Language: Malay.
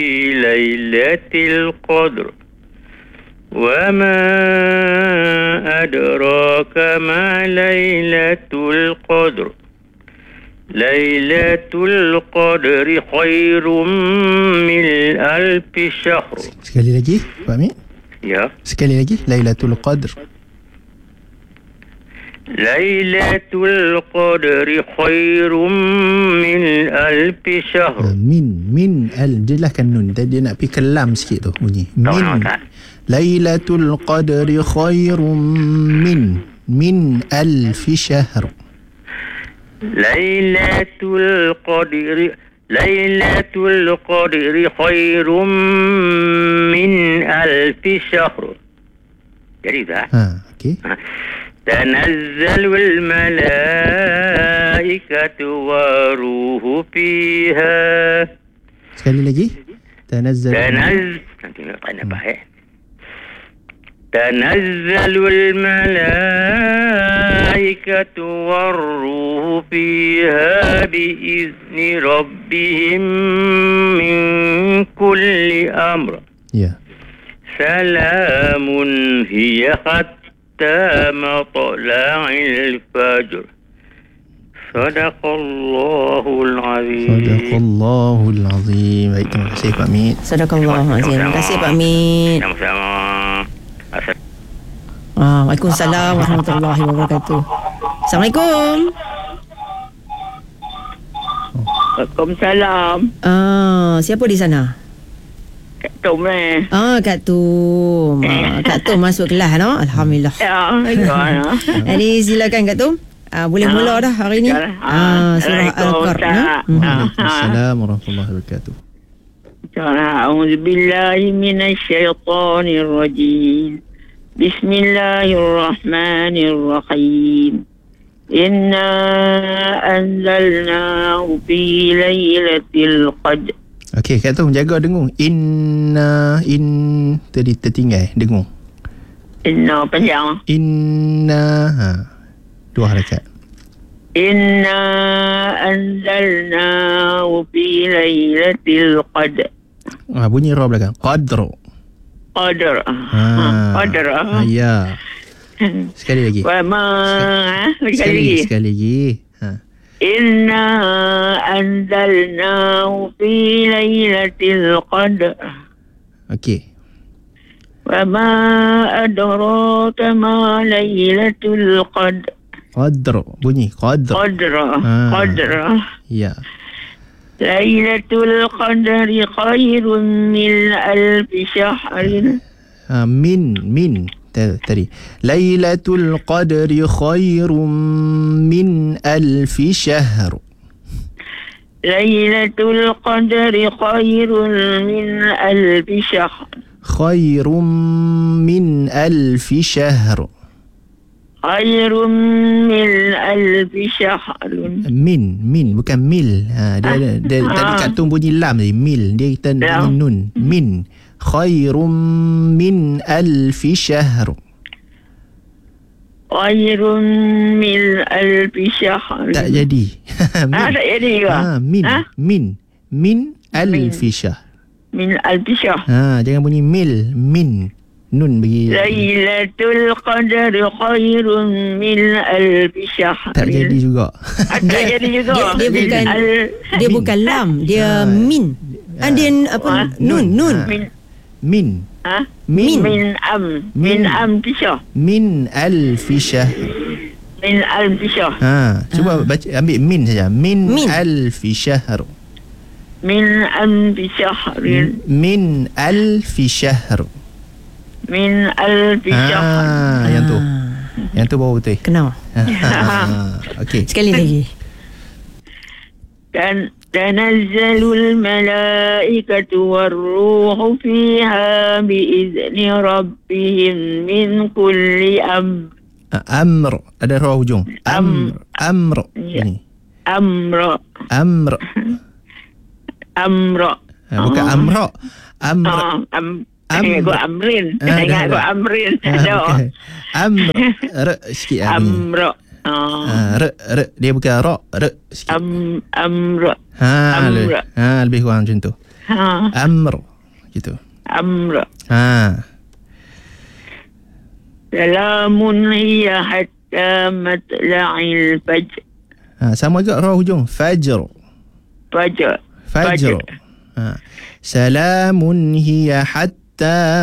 ليلة القدر وما أدراك ما ليلة القدر ليلة القدر خير من ألف شهر. Sekali lagi, Pak Amin. Ya. Sekali lagi, Lailatul Qadr. Lailatul Qadri khairum min alfi syahr. Min al, jelaskan nun. Tadi dia nak pergi ke lam sikit tu bunyi. Min. Lailatul Qadri khairum min alfi syahr. Lailatul Qadri khairum min alfi syahr. Jadi dah. Okey. تنزل الملائكة والروح فيها. Sekali lagi. تنزل الملائكة والروح فيها بإذن ربهم من كل أمر. سلام هي مطلع الفجر. صدق الله العظيم. صدق الله العظيم. Baik, terima kasih Pak Mit. Sadaqallahul azim. Terima kasih Pak Mit. Sama-sama. Waalaikumsalam warahmatullahi wabarakatuh. Assalamualaikum. Waalaikumsalam. Siapa di sana? Kak Tom Kak Tom. Kak Tom masuk kelas no? Alhamdulillah. Ya. Jadi silakan Kak Tom. Boleh mula dah hari ni. Surah Al-Qur'an. Waalaikumsalam warahmatullahi wabarakatuh. A'udzu billahi minasy syaithanir rajim. Bismillahirrahmanirrahim. Inna anzalnahu fi lailatul qadr. Okey, Kak Tom jaga dengung. Tadi tertinggal dengung. Inna panjang. Dua harakat. Inna anzalnahu fi lailatul qadr. Bunyi ra belakang. Qadr. Ya. Sekali lagi. Sekali lagi. Inna anzalnahu fi lailatul qadr. Okey. Wa ma adraka ma lailatul qadr. Qadr. Bunyi Qadr. Qadr. Ya. Lailatul qadri khairun min alfi syahrin. Min tadi. Lailatul Qadri khairum min alfi syahr. Lailatul Qadri khairun min alfi syahr. Khairum min alfi syahr. Khairum min alfi syahr. Min bukan mil. Dia tadi Kak Tung bunyi lam tadi. Mil. Dia kita bunyi nun. Min. Khairum min alfi syahr. Khairum min alfi syahr. Tak jadi. Tak jadi ke? Min alfi syahr. Min alfi syahr. Jangan bunyi mil. Min. Nun bagi. Lailatul Qadr khairun min alfi syahr. Tak jadi juga. Tak jadi juga. Dia bukan lam. Dia min. Dia apa? Nun. Min. Min alfi syahr. Min alfi syahr. Min alfi syahr. Cuba baca, ambil min saja. Min alfi syahr. Min alfi syahr. Min alfi syahr. Min alfi syahr. Yang tu baru betul. Kenal. Okey. Sekali lagi. تنزل الملائكة والروح فيها بإذن ربهم من كل أمر. Amr. Ada roh hujung. Amr. Ini. Amr. Bukan amra. Amr. Gua amrin. Ingat gua amrin. Amr. Sikit. Amr. Dia bukan ra. Sikit. Amr. Lebih kurang macam tu. Amr. Gitu. Amr. Salamun hiya hatta matla'il fajr. Sama juga ra hujung. Fajr. Salamun hiya hatta